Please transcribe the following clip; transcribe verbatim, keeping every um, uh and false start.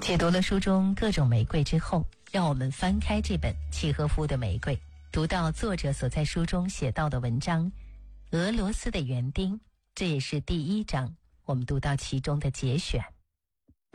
解读了书中各种玫瑰之后，让我们翻开这本契诃夫的玫瑰，读到作者所在书中写到的文章俄罗斯的园丁，这也是第一章，我们读到其中的节选。